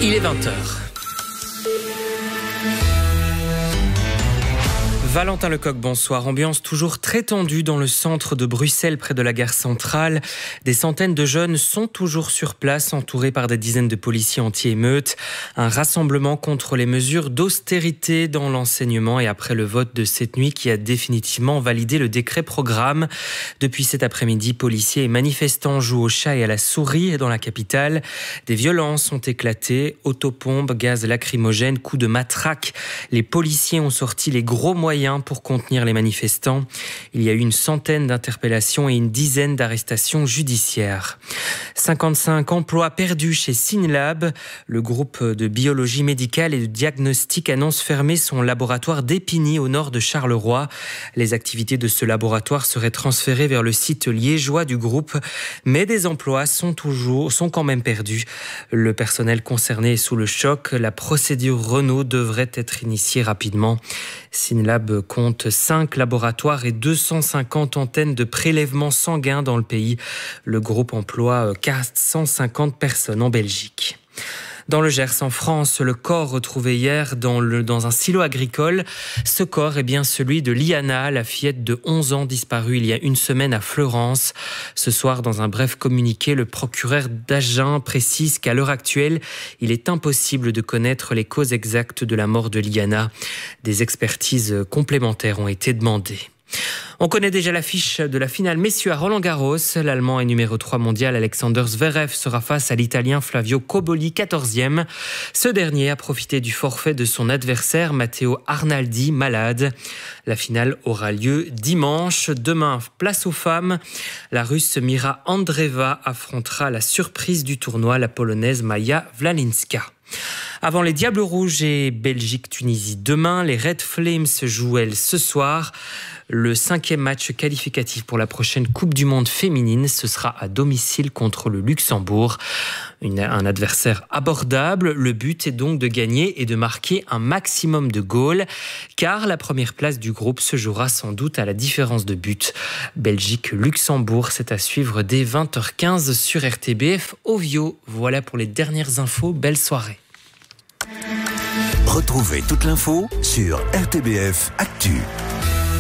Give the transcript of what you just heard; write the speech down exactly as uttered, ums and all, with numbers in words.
Il est vingt heures. Valentin Lecoq, bonsoir. Ambiance toujours très tendue dans le centre de Bruxelles, près de la gare centrale. Des centaines de jeunes sont toujours sur place, entourés par des dizaines de policiers anti-émeutes. Un rassemblement contre les mesures d'austérité dans l'enseignement et après le vote de cette nuit qui a définitivement validé le décret programme. Depuis cet après-midi, policiers et manifestants jouent au chat et à la souris dans la capitale. Des violences ont éclaté, autopompes, gaz lacrymogène, coups de matraque. Les policiers ont sorti les gros moyens pour contenir les manifestants. Il y a eu une centaine d'interpellations et une dizaine d'arrestations judiciaires. cinquante-cinq emplois perdus chez Synlab. Le groupe de biologie médicale et de diagnostic annonce fermer son laboratoire d'Épinay au nord de Charleroi. Les activités de ce laboratoire seraient transférées vers le site liégeois du groupe, mais des emplois sont toujours, sont quand même perdus. Le personnel concerné est sous le choc. La procédure Renault devrait être initiée rapidement. Synlab compte cinq laboratoires et deux cent cinquante antennes de prélèvement sanguin dans le pays. Le groupe emploie quatre cent cinquante personnes en Belgique. Dans le Gers, en France, le corps retrouvé hier dans, le, dans un silo agricole. Ce corps est bien celui de Liana, la fillette de onze ans disparue il y a une semaine à Fleurance. Ce soir, dans un bref communiqué, le procureur d'Agen précise qu'à l'heure actuelle, il est impossible de connaître les causes exactes de la mort de Liana. Des expertises complémentaires ont été demandées. On connaît déjà l'affiche de la finale messieurs à Roland-Garros. L'Allemand et numéro trois mondial Alexander Zverev sera face à l'Italien Flavio Cobolli, quatorzième. Ce dernier a profité du forfait de son adversaire Matteo Arnaldi, malade. La finale aura lieu dimanche. Demain, place aux femmes. La Russe Mira Andreeva affrontera la surprise du tournoi, la Polonaise Maja Wlalinska. Avant les Diables Rouges et Belgique-Tunisie demain, les Red Flames jouent elles ce soir. Le cinquième match qualificatif pour la prochaine Coupe du Monde féminine, ce sera à domicile contre le Luxembourg. Une, un adversaire abordable. Le but est donc de gagner et de marquer un maximum de goals, car la première place du groupe se jouera sans doute à la différence de but. Belgique-Luxembourg, c'est à suivre dès vingt heures quinze sur R T B F Ovio. Voilà pour les dernières infos. Belle soirée. Retrouvez toute l'info sur R T B F Actu.